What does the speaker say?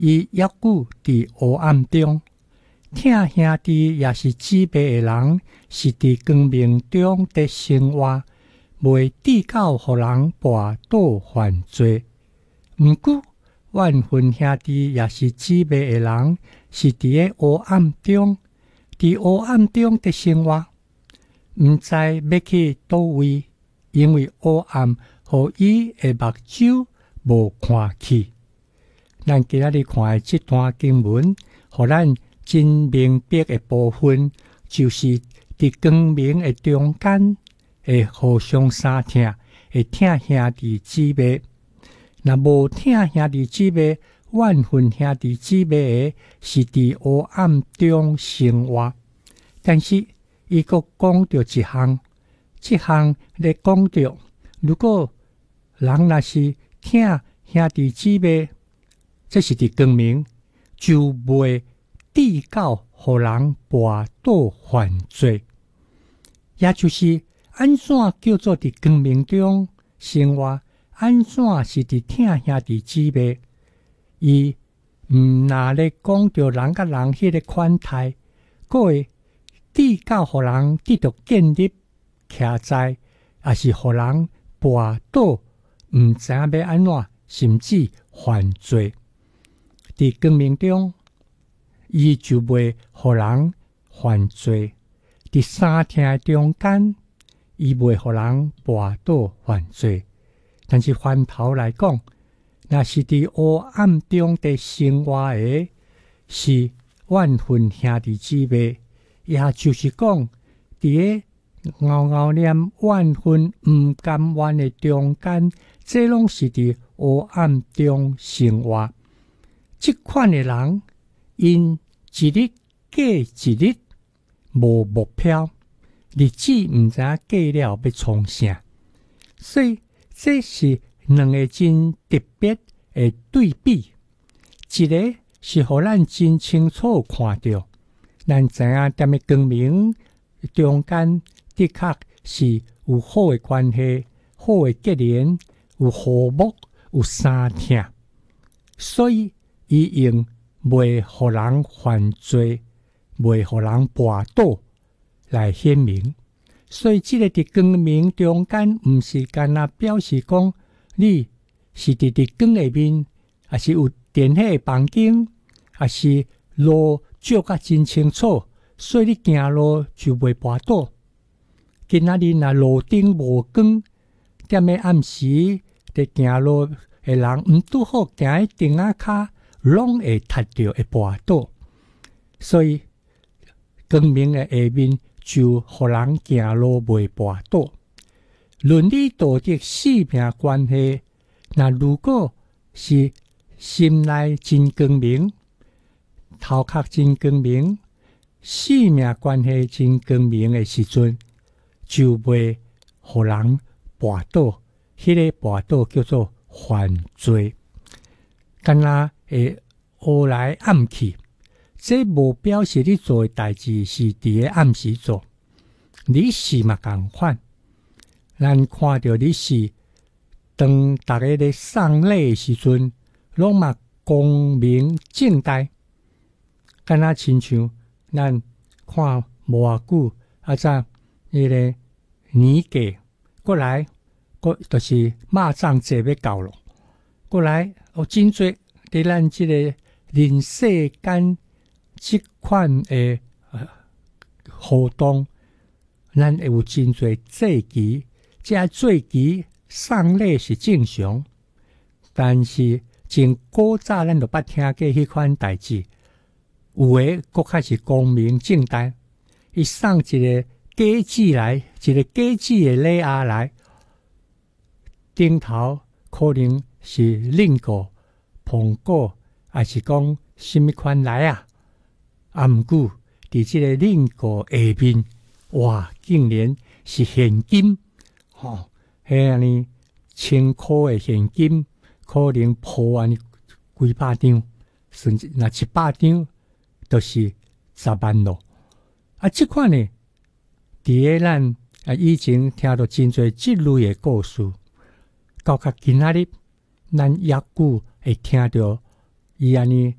伊抑久伫黑暗中，疼兄弟也是姊妹的人，是伫光明中的生活，袂递到互人跋倒犯罪。毋过，怨恨兄弟也是姊妹的人，是伫个黑暗中，伫黑暗中的生活，毋知要去倒位，因为黑暗互伊的目睭无看去。咱今仔日看的这段经文，互咱真明白的部分，就是伫光明的中间，会互相相疼，会疼兄弟姊妹。若无疼兄弟姊妹，怨恨兄弟姊妹的，是伫黑暗中生活。但是伊阁讲到一项，这项咧讲到，如果人若是疼兄弟姊妹，这是伫光明，就袂递到互人跋倒犯罪。也就是安怎叫做伫光明中生活，安怎是伫疼兄弟姊妹。伊毋若咧讲到人甲人迄个款态，佫会递到互人得到建立徛在，也是互人跋倒，毋知影要安怎，甚至犯罪。伫光明中，伊就袂互人犯罪；伫三听的中间，伊袂互人跋倒犯罪。但是反头来讲，若是伫黑暗中的生活的，是怨恨兄弟姊妹，也就是讲，伫个熬熬念怨恨毋甘愿的中间，这拢是伫黑暗中生活。这款的人，因一日过一日，无目标，日子毋知影过了要创啥。所以这是两个真特别的对比。一个是互咱真清楚看到，咱知影踮个光明中间的确是有好的关系、好的结连，有和睦，有相疼。所以伊用袂互人犯罪，袂互人跋倒来显明。所以这个伫光明中间，毋是干那表示讲你是伫光下面，还是有电火的房间，还是路照甲真清楚，所以你行路就袂跋倒。今仔日若路顶无光，踮个暗时伫行路的人，毋拄好行喺灯仔骹，拢会踢着会跋倒。所以光明的下面就互人行路袂跋倒。伦理道德生命关系，那如果是心内真光明，头壳真光明，生命关系真光明的时阵，就袂互人跋倒。迄个跋倒叫做犯罪，敢若会黑来暗去。这无表示你做的代志是伫个暗时做，你是嘛共款。咱看到你是当大家咧送礼的时阵，拢嘛光明正大。敢若亲像咱看无偌久，早迄个年假过来，就是肉粽节要到咯。过来有真侪伫咱即个人世间即款的活动，咱会有真侪节期，这节期送礼是正常，但是真古早咱就捌听过迄款代志，有诶佫较是光明正大，伊送一个果子来，一个果子的礼物来，顶头可能是菱果、苹果，还是讲什么款来啊？啊，毋过伫即个菱果下面，哇，竟然是现金，迄安尼1000块的现金，可能铺安尼几百张，甚至若100张，就是10万咯。啊，即款呢，伫个咱以前听到真侪即类的故事，到今仔日，咱抑久会听到伊安尼